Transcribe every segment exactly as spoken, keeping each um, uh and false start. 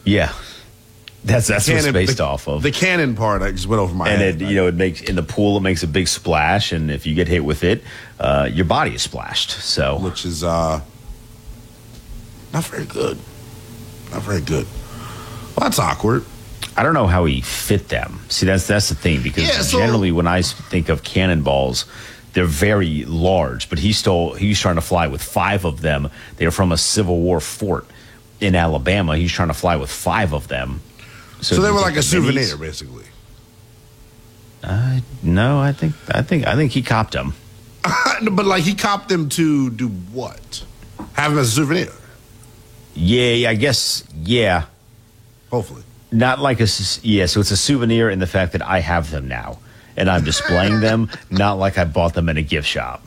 Yeah. That's that's cannon, what it's based the, off of. The cannon part I just went over my and head. And it, you know, it makes in the pool it makes a big splash, and if you get hit with it, uh, your body is splashed. So, which is uh, not very good. Not very good. Well, that's awkward. I don't know how he fit them. See, that's that's the thing, because yeah, so, generally when I think of cannonballs, they're very large. But he stole. He's trying to fly with five of them. They're from a Civil War fort in Alabama. He's trying to fly with five of them. So, so they were like a souvenir, minis? basically. Uh, no, I think I think I think he copped them. But like he copped them to do what? Have them as a souvenir. Yeah, I guess. Yeah. Hopefully. Not like a yeah. So it's a souvenir in the fact that I have them now and I'm displaying them. Not like I bought them in a gift shop.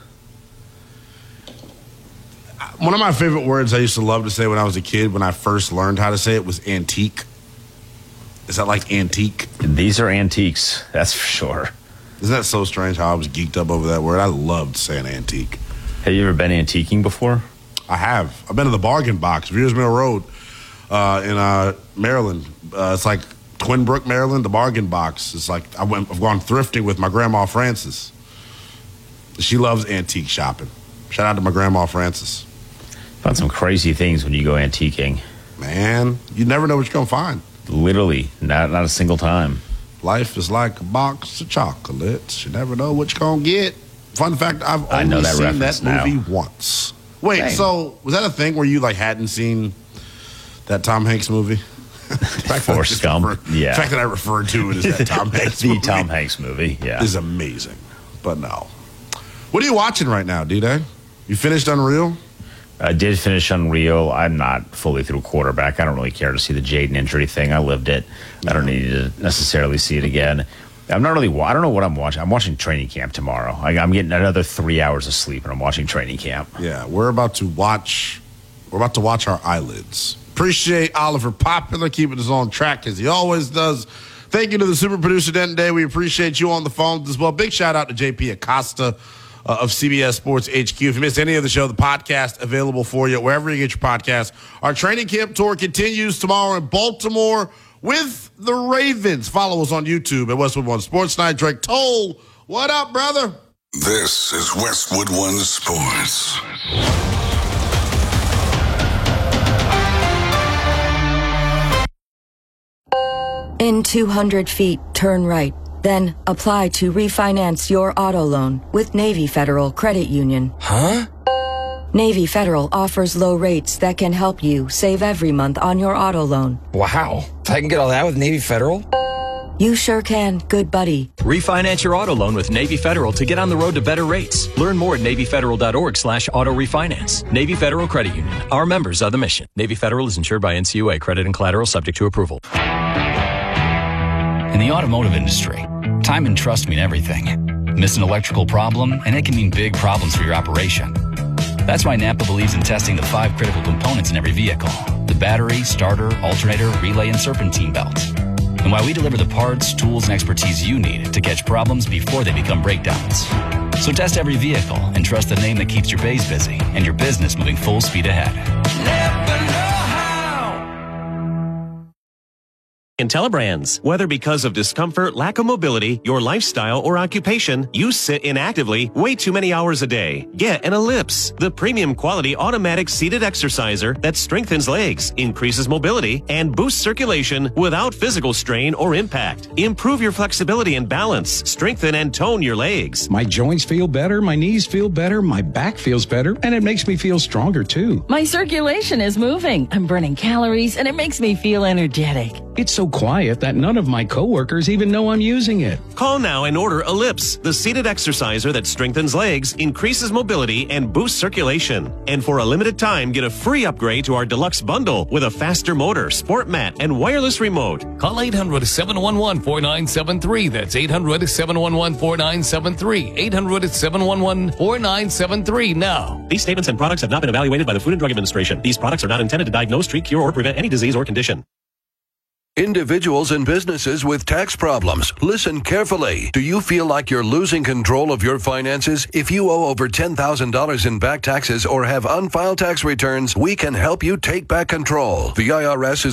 One of my favorite words I used to love to say when I was a kid, when I first learned how to say it, was antique. Is that like antique? These are antiques, that's for sure. Isn't that so strange how I was geeked up over that word? I loved saying antique. Have you ever been antiquing before? I have. I've been to the Bargain Box, Rivers Mill Road uh, in uh, Maryland. Uh, it's like Twin Brook, Maryland, the Bargain Box. It's like I went, I've gone thrifting with my grandma, Frances. She loves antique shopping. Shout out to my grandma, Frances. Found some crazy things when you go antiquing. Man, you never know what you're going to find. Literally, not not a single time. Life is like a box of chocolates. You never know what you're going to get. Fun fact, I've only I know that seen that movie now. once. Wait, Dang. So was that a thing where you like hadn't seen that Tom Hanks movie? Forrest Gump, refer- yeah. The fact that I referred to it as that Tom Hanks the movie. Tom Hanks movie, yeah. Is amazing. But no. What are you watching right now, D-Day? You finished Unreal? I did finish Unreal. I'm not fully through Quarterback. I don't really care to see the Jaden injury thing. I lived it. I don't need to necessarily see it again. I'm not really, I don't know what I'm watching. I'm watching Training Camp tomorrow. I, I'm getting another three hours of sleep, and I'm watching Training Camp. Yeah, we're about to watch, we're about to watch our eyelids. Appreciate Oliver Popular keeping us on track as he always does. Thank you to the super producer, Denton Day. We appreciate you on the phone as well. Big shout out to J P Acosta uh, of C B S Sports H Q. If you missed any of the show, the podcast available for you wherever you get your podcast. Our training camp tour continues tomorrow in Baltimore with the Ravens. Follow us on YouTube at Westwood One Sports Night. Drake Toll, what up, brother? This is Westwood One Sports. In two hundred feet, turn right. Then apply to refinance your auto loan with Navy Federal Credit Union. Huh? Navy Federal offers low rates that can help you save every month on your auto loan. Wow. I can get all that with Navy Federal? You sure can, good buddy. Refinance your auto loan with Navy Federal to get on the road to better rates. Learn more at NavyFederal.org slash auto refinance. Navy Federal Credit Union. Our members are the mission. Navy Federal is insured by N C U A. Credit and collateral subject to approval. In the automotive industry, time and trust mean everything. Miss an electrical problem, and it can mean big problems for your operation. That's why Napa believes in testing the five critical components in every vehicle: the battery, starter, alternator, relay, and serpentine belt. And why we deliver the parts, tools, and expertise you need to catch problems before they become breakdowns. So test every vehicle and trust the name that keeps your bays busy and your business moving full speed ahead. Never know how. IntelliBrands. Whether because of discomfort, lack of mobility, your lifestyle, or occupation, you sit inactively way too many hours a day. Get an Ellipse, the premium quality automatic seated exerciser that strengthens legs, increases mobility, and boosts circulation without physical strain or impact. Improve your flexibility and balance. Strengthen and tone your legs. My joints feel better, my knees feel better, my back feels better, and it makes me feel stronger too. My circulation is moving. I'm burning calories, and it makes me feel energetic. It's so quiet that none of my coworkers even know I'm using it. Call now and order Ellipse, the seated exerciser that strengthens legs, increases mobility, and boosts circulation. And for a limited time, get a free upgrade to our deluxe bundle with a faster motor, sport mat, and wireless remote. Call eight hundred, seven one one, four nine seven three. That's eight hundred, seven one one, four nine seven three. eight hundred, seven one one, four nine seven three now. These statements and products have not been evaluated by the Food and Drug Administration. These products are not intended to diagnose, treat, cure, or prevent any disease or condition. Individuals and businesses with tax problems, listen carefully. Do you feel like you're losing control of your finances? If you owe over ten thousand dollars in back taxes or have unfiled tax returns, we can help you take back control. The I R S is